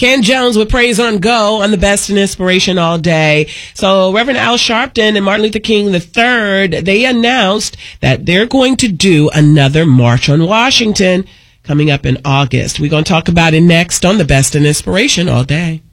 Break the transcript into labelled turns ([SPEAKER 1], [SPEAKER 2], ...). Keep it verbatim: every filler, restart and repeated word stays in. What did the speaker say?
[SPEAKER 1] Ken Jones with Praise on Go on the Best in Inspiration all day. So Reverend Al Sharpton and Martin Luther King the third, they announced that they're going to do another March on Washington coming up in August. We're going to talk about it next on the Best in Inspiration all day.